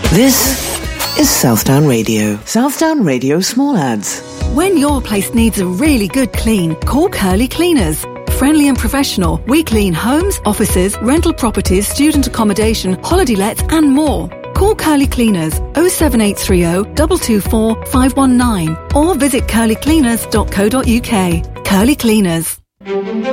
This is Southdown Radio. Southdown Radio Small Ads. When your place needs a really good clean, call Curly Cleaners. Friendly and professional, we clean homes, offices, rental properties, student accommodation, holiday lets and more. Call Curly Cleaners 07830 224 519 or visit curlycleaners.co.uk. Curly Cleaners.